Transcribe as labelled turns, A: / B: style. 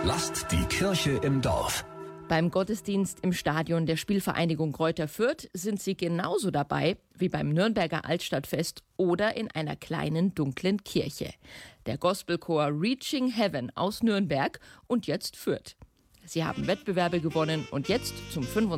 A: Lasst die Kirche im Dorf.
B: Beim Gottesdienst im Stadion der Spielvereinigung Greuther Fürth sind sie genauso dabei wie beim Nürnberger Altstadtfest oder in einer kleinen dunklen Kirche. Der Gospelchor Reaching Heaven aus Nürnberg und jetzt Fürth. Sie haben Wettbewerbe gewonnen und jetzt zum